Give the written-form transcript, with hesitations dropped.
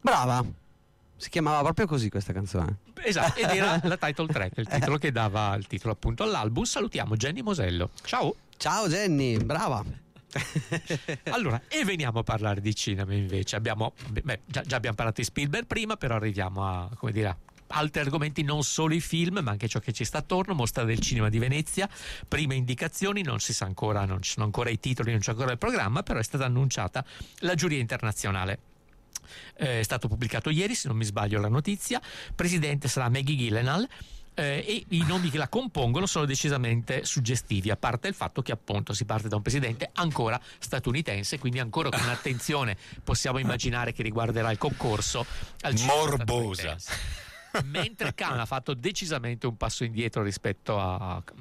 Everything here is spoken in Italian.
Brava, si chiamava proprio così questa canzone. Esatto, ed era la title track, il titolo che dava il titolo appunto all'album. Salutiamo Jenny Mosello. Ciao. Ciao Jenny, brava. Allora, e veniamo a parlare di cinema invece. Già abbiamo parlato di Spielberg prima, però arriviamo a, come dire, altri argomenti, non solo i film ma anche ciò che ci sta attorno. Mostra del cinema di Venezia, prime indicazioni, non si sa ancora, non ci sono ancora i titoli, non c'è ancora il programma, però è stata annunciata la giuria internazionale. È stato pubblicato ieri, se non mi sbaglio, la notizia. Presidente sarà Maggie Gyllenhaal, e i nomi che la compongono sono decisamente suggestivi, a parte il fatto che appunto si parte da un presidente ancora statunitense, quindi ancora con attenzione possiamo immaginare che riguarderà il concorso al cinema morbosa. statunitense. Mentre Khan ha fatto decisamente un passo indietro rispetto a